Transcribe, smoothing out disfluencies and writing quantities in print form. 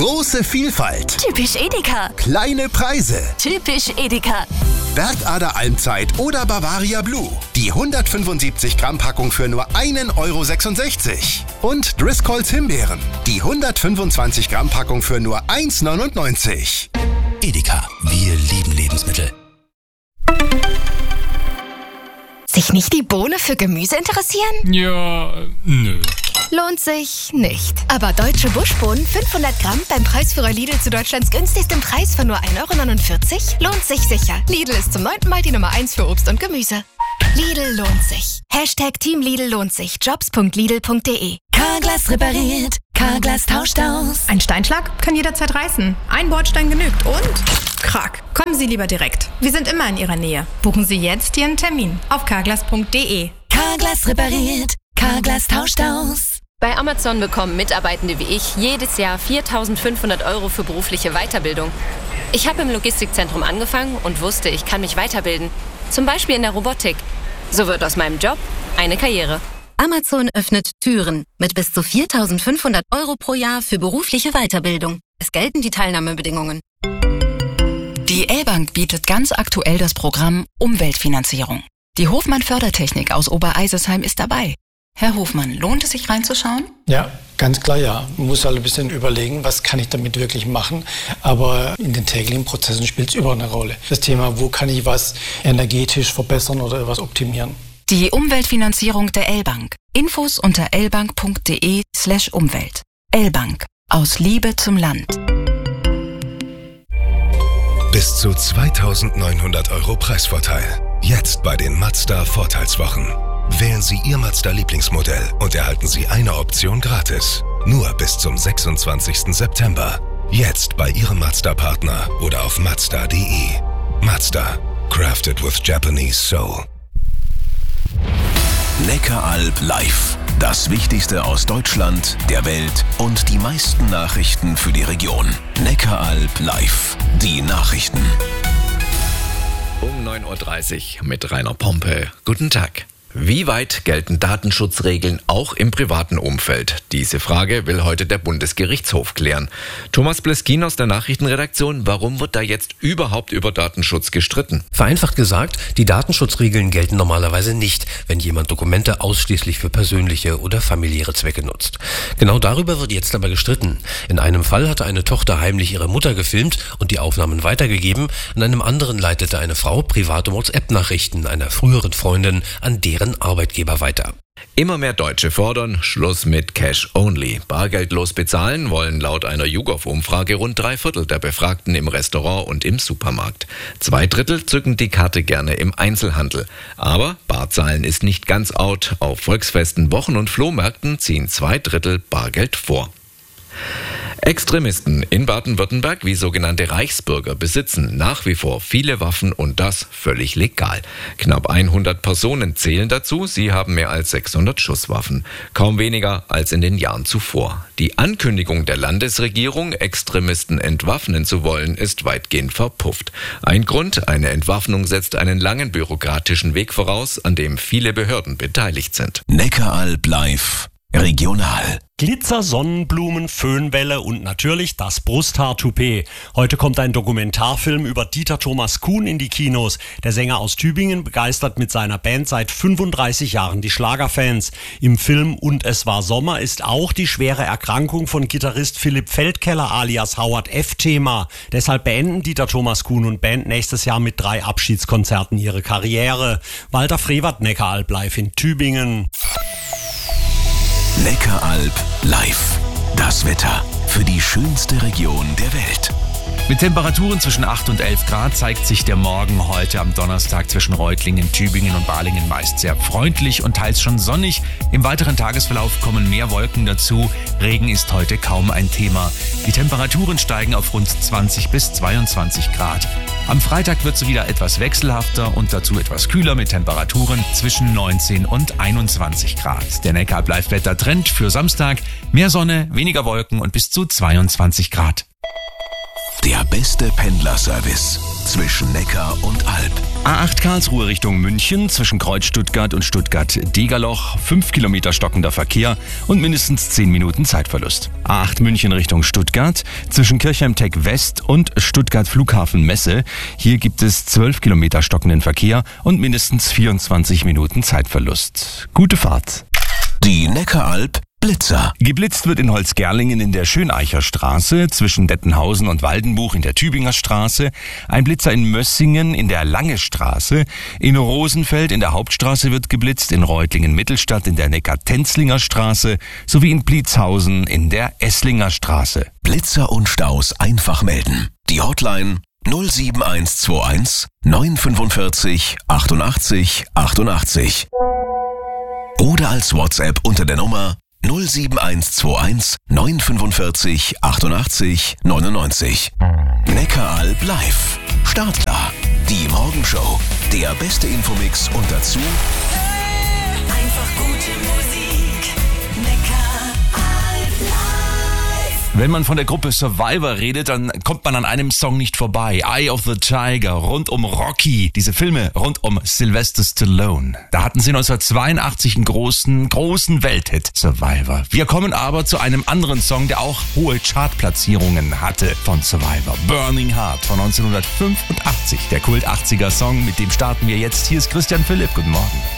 Große Vielfalt. Typisch Edeka. Kleine Preise. Typisch Edeka. Bergader Almzeit oder Bavaria Blue. Die 175 Gramm Packung für nur 1,66 €. Und Driscolls Himbeeren. Die 125 Gramm Packung für nur 1,99 €. Edeka, wir lieben Lebensmittel. Sich nicht die Bohne für Gemüse interessieren? Ja, nö. Lohnt sich nicht. Aber deutsche Buschbohnen 500 Gramm beim Preisführer Lidl zu Deutschlands günstigsten Preis von nur 1,49 € lohnt sich sicher. Lidl ist zum 9. Mal die Nummer 1 für Obst und Gemüse. Lidl lohnt sich. #Team Lidl lohnt sich. Jobs.lidl.de. Carglass repariert. Carglass tauscht aus. Ein Steinschlag kann jederzeit reißen. Ein Bordstein genügt und krack. Kommen Sie lieber direkt. Wir sind immer in Ihrer Nähe. Buchen Sie jetzt Ihren Termin auf carglass.de. Carglass repariert. Carglass tauscht aus. Bei Amazon bekommen Mitarbeitende wie ich jedes Jahr 4.500 € für berufliche Weiterbildung. Ich habe im Logistikzentrum angefangen und wusste, ich kann mich weiterbilden. Zum Beispiel in der Robotik. So wird aus meinem Job eine Karriere. Amazon öffnet Türen mit bis zu 4.500 € pro Jahr für berufliche Weiterbildung. Es gelten die Teilnahmebedingungen. Die L-Bank bietet ganz aktuell das Programm Umweltfinanzierung. Die Hofmann Fördertechnik aus Obereisesheim ist dabei. Herr Hofmann, lohnt es sich reinzuschauen? Ja, ganz klar ja. Man muss halt ein bisschen überlegen, was kann ich damit wirklich machen. Aber in den täglichen Prozessen spielt es überall eine Rolle. Das Thema, wo kann ich was energetisch verbessern oder was optimieren. Die Umweltfinanzierung der L-Bank. Infos unter lbank.de/Umwelt. L-Bank. Aus Liebe zum Land. Bis zu 2.900 € Preisvorteil. Jetzt bei den Mazda Vorteilswochen. Wählen Sie Ihr Mazda-Lieblingsmodell und erhalten Sie eine Option gratis. Nur bis zum 26. September. Jetzt bei Ihrem Mazda-Partner oder auf Mazda.de. Mazda. Crafted with Japanese Soul. Neckaralb live. Das Wichtigste aus Deutschland, der Welt und die meisten Nachrichten für die Region. Neckaralb live. Die Nachrichten. Um 9:30 Uhr mit Rainer Pompe. Guten Tag. Wie weit gelten Datenschutzregeln auch im privaten Umfeld? Diese Frage will heute der Bundesgerichtshof klären. Thomas Bleskin aus der Nachrichtenredaktion, warum wird da jetzt überhaupt über Datenschutz gestritten? Vereinfacht gesagt, die Datenschutzregeln gelten normalerweise nicht, wenn jemand Dokumente ausschließlich für persönliche oder familiäre Zwecke nutzt. Genau darüber wird jetzt aber gestritten. In einem Fall hatte eine Tochter heimlich ihre Mutter gefilmt und die Aufnahmen weitergegeben. In einem anderen leitete eine Frau private WhatsApp-Nachrichten einer früheren Freundin an deren Arbeitgeber weiter. Immer mehr Deutsche fordern Schluss mit Cash Only. Bargeldlos bezahlen wollen laut einer YouGov-Umfrage rund 3/4 der Befragten im Restaurant und im Supermarkt. 2/3 zücken die Karte gerne im Einzelhandel. Aber Barzahlen ist nicht ganz out. Auf Volksfesten, Wochen- und Flohmärkten ziehen 2/3 Bargeld vor. Extremisten in Baden-Württemberg wie sogenannte Reichsbürger besitzen nach wie vor viele Waffen und das völlig legal. Knapp 100 Personen zählen dazu, sie haben mehr als 600 Schusswaffen. Kaum weniger als in den Jahren zuvor. Die Ankündigung der Landesregierung, Extremisten entwaffnen zu wollen, ist weitgehend verpufft. Ein Grund, eine Entwaffnung setzt einen langen bürokratischen Weg voraus, an dem viele Behörden beteiligt sind. Neckaralb live. Regional. Glitzer, Sonnenblumen, Föhnwelle und natürlich das Brusthaar-Toupet. Heute kommt ein Dokumentarfilm über Dieter Thomas Kuhn in die Kinos. Der Sänger aus Tübingen begeistert mit seiner Band seit 35 Jahren die Schlagerfans. Im Film Und es war Sommer ist auch die schwere Erkrankung von Gitarrist Philipp Feldkeller alias Howard F. Thema. Deshalb beenden Dieter Thomas Kuhn und Band nächstes Jahr mit 3 Abschiedskonzerten ihre Karriere. Walter Frevert, Neckaralb live in Tübingen. Neckaralb live. Das Wetter für die schönste Region der Welt. Mit Temperaturen zwischen 8 und 11 Grad zeigt sich der Morgen heute am Donnerstag zwischen Reutlingen, Tübingen und Balingen meist sehr freundlich und teils schon sonnig. Im weiteren Tagesverlauf kommen mehr Wolken dazu. Regen ist heute kaum ein Thema. Die Temperaturen steigen auf rund 20 bis 22 Grad. Am Freitag wird es wieder etwas wechselhafter und dazu etwas kühler mit Temperaturen zwischen 19 und 21 Grad. Der Neckaralb-Live-Wetter-Trend für Samstag: mehr Sonne, weniger Wolken und bis zu 22 Grad. Der beste Pendlerservice zwischen Neckar und Alb. A8 Karlsruhe Richtung München zwischen Kreuz Stuttgart und Stuttgart-Degerloch. 5 Kilometer stockender Verkehr und mindestens 10 Minuten Zeitverlust. A8 München Richtung Stuttgart zwischen Kirchheim-Tech West und Stuttgart Flughafen Messe. Hier gibt es 12 Kilometer stockenden Verkehr und mindestens 24 Minuten Zeitverlust. Gute Fahrt. Die Neckaralb Blitzer. Geblitzt wird in Holzgerlingen in der Schöneicher Straße, zwischen Dettenhausen und Waldenbuch in der Tübinger Straße, ein Blitzer in Mössingen in der Lange Straße, in Rosenfeld in der Hauptstraße wird geblitzt, in Reutlingen-Mittelstadt in der Neckar-Tenzlinger Straße sowie in Blitzhausen in der Esslinger Straße. Blitzer und Staus einfach melden. Die Hotline 07121 945 88 88. Oder als WhatsApp unter der Nummer 07121 945 88 99. Neckaralb live. Startklar. Die Morgenshow. Der beste Infomix und dazu Einfach gute Musik. Neckaralb live. Wenn man von der Gruppe Survivor redet, dann kommt man an einem Song nicht vorbei. Eye of the Tiger, rund um Rocky, diese Filme rund um Sylvester Stallone. Da hatten sie 1982 einen großen Welthit, Survivor. Wir kommen aber zu einem anderen Song, der auch hohe Chartplatzierungen hatte von Survivor. Burning Heart von 1985. Der Kult 80er Song, mit dem starten wir jetzt. Hier ist Christian Philipp. Guten Morgen.